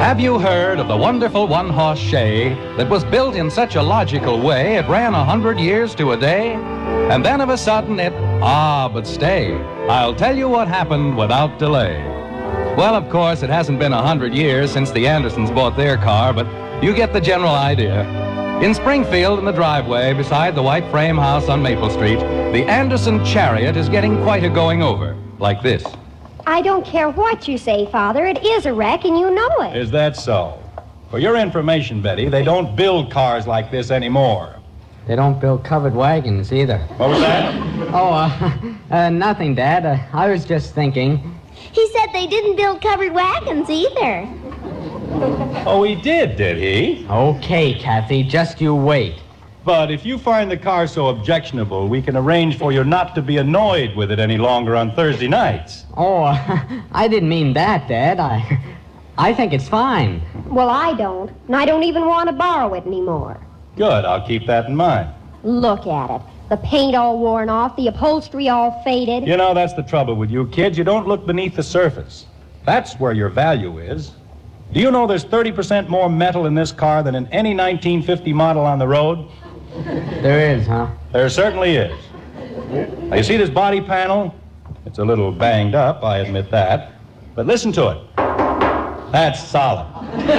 Have you heard of the wonderful one-horse shay that was built in such a logical way it ran 100 years to a day? And then of a sudden but stay. I'll tell you what happened without delay. Well, of course, it hasn't been 100 years since the Andersons bought their car, but you get the general idea. In Springfield, in the driveway beside the white frame house on Maple Street, the Anderson Chariot is getting quite a going over, like this. I don't care what you say, Father. It is a wreck, and you know it. Is that so? For your information, Betty, they don't build cars like this anymore. They don't build covered wagons either. What was that? Nothing, Dad. I was just thinking. He said they didn't build covered wagons either. Oh, he did he? Okay, Kathy, just you wait. But if you find the car so objectionable, we can arrange for you not to be annoyed with it any longer on Thursday nights. I didn't mean that, Dad. I think it's fine. Well, I don't. And I don't even want to borrow it anymore. Good, I'll keep that in mind. Look at it. The paint all worn off, the upholstery all faded. You know, that's the trouble with you kids. You don't look beneath the surface. That's where your value is. Do you know there's 30% more metal in this car than in any 1950 model on the road? There is, huh? There certainly is. Now, you see this body panel? It's a little banged up, I admit that. But listen to it. That's solid.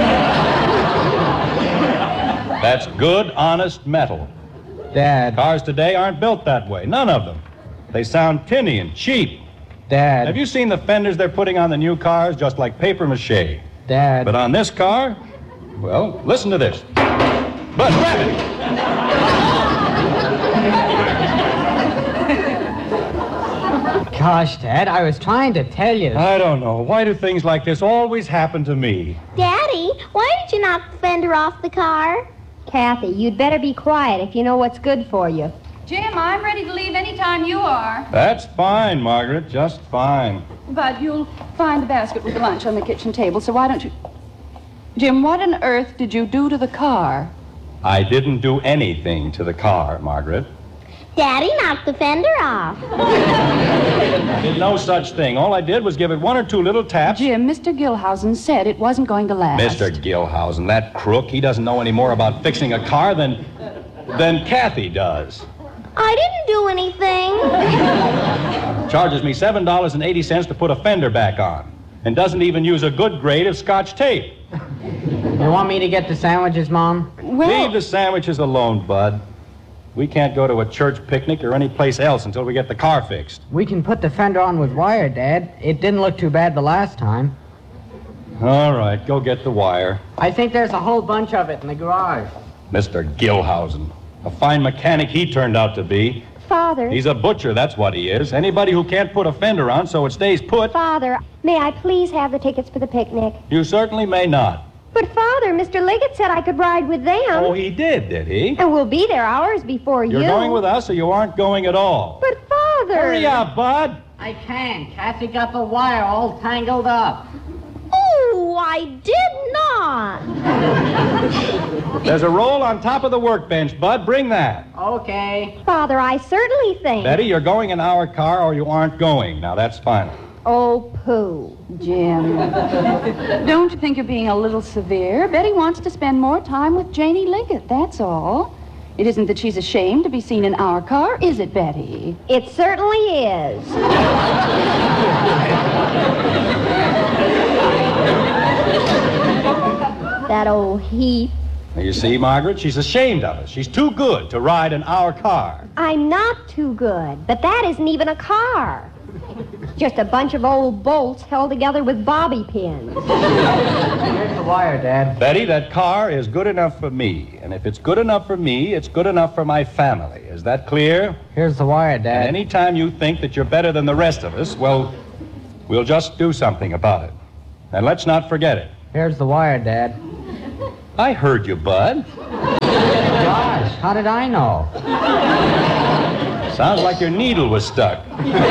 That's good, honest metal. Dad. Cars today aren't built that way. None of them. They sound tinny and cheap. Dad. Have you seen the fenders they're putting on the new cars? Just like paper mache. Dad. But on this car, well, listen to this. Bud, grab it. Gosh, Dad, I was trying to tell you. I don't know. Why do things like this always happen to me? Daddy, why did you knock the fender off the car? Kathy, you'd better be quiet if you know what's good for you. Jim, I'm ready to leave any time you are. That's fine, Margaret. Just fine. But you'll find the basket with the lunch on the kitchen table, so why don't you... Jim, what on earth did you do to the car? I didn't do anything to the car, Margaret. Daddy knocked the fender off. I did no such thing. All I did was give it one or two little taps. Jim, Mr. Gilhousen said it wasn't going to last. Mr. Gilhousen, that crook, he doesn't know any more about fixing a car than Kathy does. I didn't do anything. Charges me $7.80 to put a fender back on. And doesn't even use a good grade of Scotch tape. You want me to get the sandwiches, Mom? Well, Leave the sandwiches alone, Bud. We can't go to a church picnic or any place else until we get the car fixed. We can put the fender on with wire, Dad. It didn't look too bad the last time. All right, go get the wire. I think there's a whole bunch of it in the garage. Mr. Gilhousen. A fine mechanic he turned out to be. Father. He's a butcher, that's what he is. Anybody who can't put a fender on so it stays put. Father, may I please have the tickets for the picnic? You certainly may not. But, Father, Mr. Liggett said I could ride with them. Oh, he did he? And we'll be there hours before you. You're going with us or you aren't going at all? But, Father... Hurry up, Bud. I can't. Kathy got the wire all tangled up. Oh, I did not. There's a roll on top of the workbench, Bud. Bring that. Okay. Father, I certainly think... Betty, you're going in our car or you aren't going. Now, that's final. Oh, pooh. Jim, don't you think you're being a little severe? Betty wants to spend more time with Janie Liggett, that's all. It isn't that she's ashamed to be seen in our car, is it, Betty? It certainly is. That old heap. Now, you see, Margaret, she's ashamed of us. She's too good to ride in our car. I'm not too good, but that isn't even a car. Just a bunch of old bolts held together with bobby pins. Here's the wire, Dad. Betty, that car is good enough for me. And if it's good enough for me, it's good enough for my family. Is that clear? Here's the wire, Dad. And anytime you think that you're better than the rest of us, well, we'll just do something about it. And let's not forget it. Here's the wire, Dad. I heard you, Bud. Gosh, how did I know? Sounds like your needle was stuck.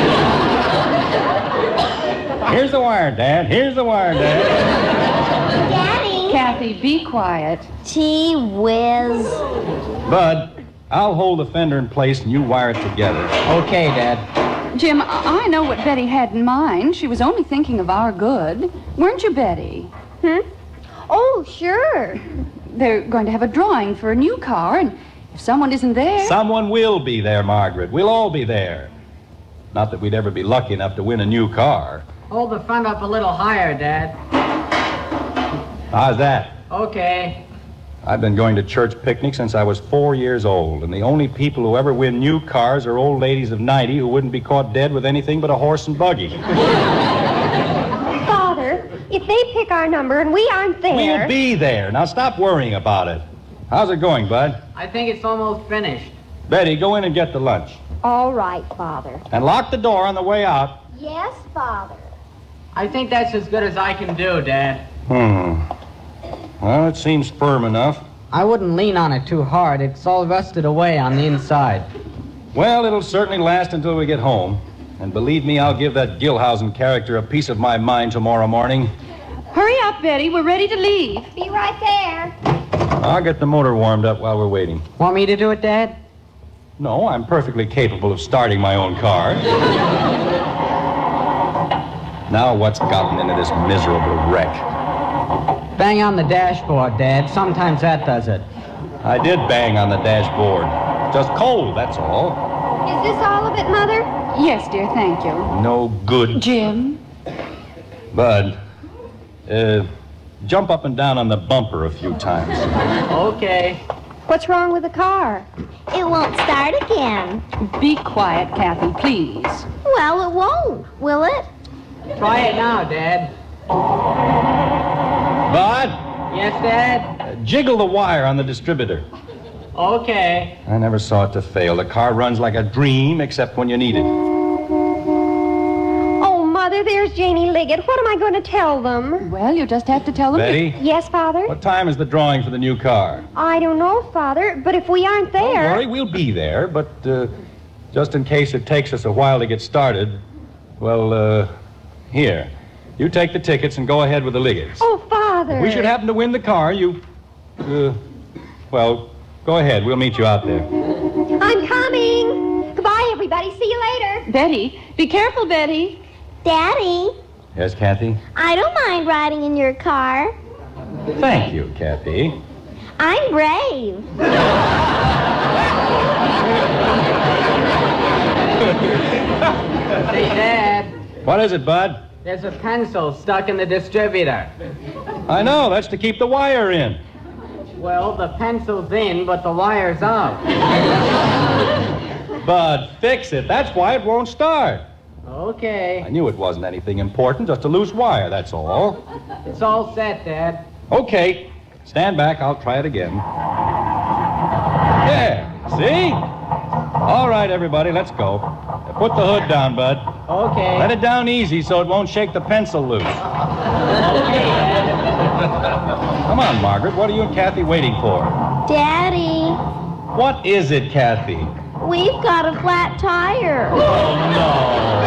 Here's the wire, Dad. Here's the wire, Dad. Daddy. Kathy, be quiet. Gee whiz. Bud, I'll hold the fender in place and you wire it together. Okay, Dad. Jim, I know what Betty had in mind. She was only thinking of our good. Weren't you, Betty? Oh, sure. They're going to have a drawing for a new car, and if someone isn't there... Someone will be there, Margaret. We'll all be there. Not that we'd ever be lucky enough to win a new car. Hold the front up a little higher, Dad. How's that? Okay. I've been going to church picnics since I was 4 years old, and the only people who ever win new cars are old ladies of 90 who wouldn't be caught dead with anything but a horse and buggy. Father, if they pick our number and we aren't there... We'll be there. Now stop worrying about it. How's it going, Bud? I think it's almost finished. Betty, go in and get the lunch. All right, Father. And lock the door on the way out. Yes, Father. I think that's as good as I can do, Dad. Well, it seems firm enough. I wouldn't lean on it too hard. It's all rusted away on the inside. Well, it'll certainly last until we get home. And believe me, I'll give that Gilhousen character a piece of my mind tomorrow morning. Hurry up, Betty. We're ready to leave. Be right there. I'll get the motor warmed up while we're waiting. Want me to do it, Dad? No, I'm perfectly capable of starting my own car. Now what's gotten into this miserable wreck? Bang on the dashboard, Dad. Sometimes that does it. I did bang on the dashboard. Just cold, that's all. Is this all of it, Mother? Yes, dear, thank you. No good. Jim? Bud, jump up and down on the bumper a few times. Okay. What's wrong with the car? It won't start again. Be quiet, Kathy, please. Well, it won't, will it? Try it now, Dad. Bud, Yes, Dad? jiggle the wire on the distributor. Okay. I never saw it to fail. The car runs like a dream, except when you need it. Oh, Mother, there's Janie Liggett. What am I going to tell them? Well, you just have to tell them... Betty, Yes, Father? what time is the drawing for the new car? I don't know, Father, but if we aren't Don't there... worry, we'll be there, but just in case it takes us a while to get started, well, here. You take the tickets and go ahead with the Liggets. Oh, Father! If we should happen to win the car, well, go ahead. We'll meet you out there. I'm coming! Goodbye, everybody. See you later. Betty, be careful, Betty. Daddy, Yes, Kathy? I don't mind riding in your car. Thank you, Kathy. I'm brave. Say, Dad, What is it, Bud? there's a pencil stuck in the distributor. I know. That's to keep the wire in. Well, the pencil's in, but the wire's out. Bud, fix it. That's why it won't start. Okay. I knew it wasn't anything important, just a loose wire, that's all. It's all set, Dad. Okay. Stand back. I'll try it again. There. See? All right, everybody, let's go. Put the hood down, Bud. Okay. Let it down easy so it won't shake the pencil loose. Come on, Margaret. What are you and Kathy waiting for? Daddy, What is it, Kathy? we've got a flat tire. Oh, no.